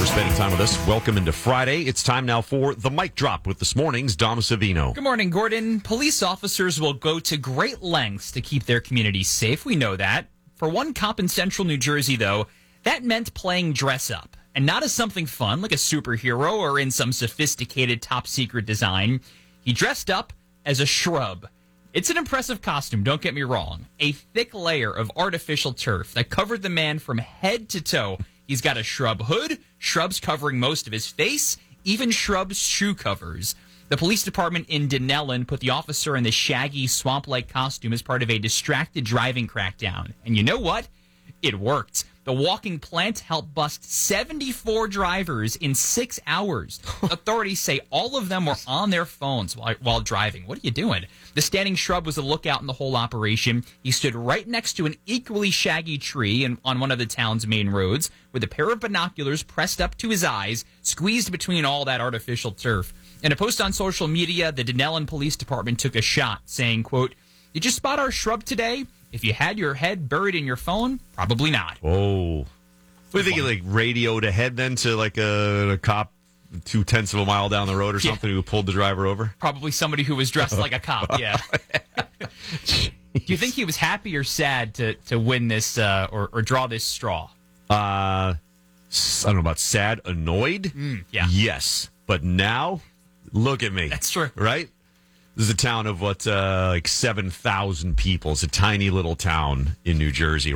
for spending time with us. Welcome into Friday. It's time now for the mic drop with this morning's Dom Savino. Good morning, Gordon. Police officers will go to great lengths to keep their communities safe. We know that. For one cop in central New Jersey, though, that meant playing dress up. And not as something fun, like a superhero or in some sophisticated top-secret design. He dressed up as a shrub. It's an impressive costume, don't get me wrong. A thick layer of artificial turf that covered the man from head to toe. He's got a shrub hood, shrubs covering most of his face, even shrubs shoe covers. The police department in Dunellen put the officer in the shaggy, swamp-like costume as part of a distracted driving crackdown. And you know what? It worked. The walking plant helped bust 74 drivers in 6 hours. Authorities say all of them were on their phones while driving. What are you doing? The standing shrub was a lookout in the whole operation. He stood right next to an equally shaggy tree on one of the town's main roads with a pair of binoculars pressed up to his eyes, squeezed between all that artificial turf. In a post on social media, the Dunellen Police Department took a shot, saying, quote, "Did you spot our shrub today? If you had your head buried in your phone, probably not." Oh. What do you think? You like radioed ahead then to like a cop 0.2 of a mile down the road or something who pulled the driver over? Probably somebody who was dressed like a cop, yeah. Do you think he was happy or sad to win this or draw this straw? I don't know about sad, annoyed? Yeah. Yes. But now, look at me. That's true. Right? This is a town of like 7,000 people. It's a tiny little town in New Jersey.